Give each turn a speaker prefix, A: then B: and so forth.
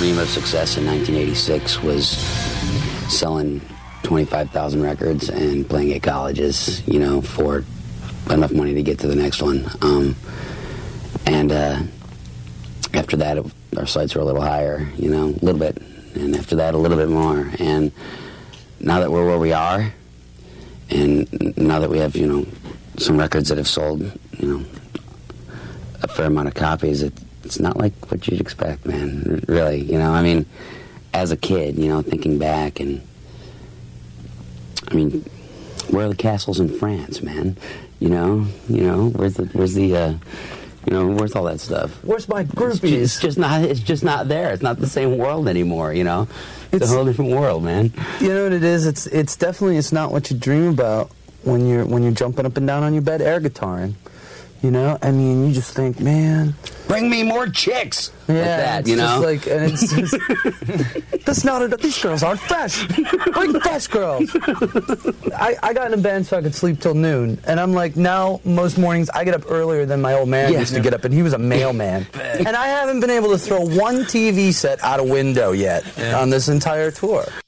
A: dream of success in 1986 was selling 25,000 records and playing at colleges, you know, for enough money to get to the next one. And after that, our sights were a little higher, you know, a little bit. And after that, a little bit more. And now that we're where we are, and now that we have, you know, some records that have sold, you know, a fair amount of copies, it's not like what you'd expect, man. Really, you know. I mean, as a kid, you know, thinking back, and I mean, where are the castles in France, man? You know, where's the you know, where's all that stuff?
B: Where's my groupies?
A: It's just not there. It's not the same world anymore, you know? It's a whole different world, man.
B: You know what it is? It's definitely, it's not what you dream about when you're jumping up and down on your bed air guitaring. You know? I mean, you just think, man,
A: bring me more chicks.
B: Yeah,
A: like that, you know?
B: Just like, and it's just, these girls aren't fresh. Bring fresh girls. I got in a band so I could sleep till noon, and I'm like, now most mornings I get up earlier than my old man used to get up, and he was a mailman. And I haven't been able to throw one TV set out a window yet on this entire tour.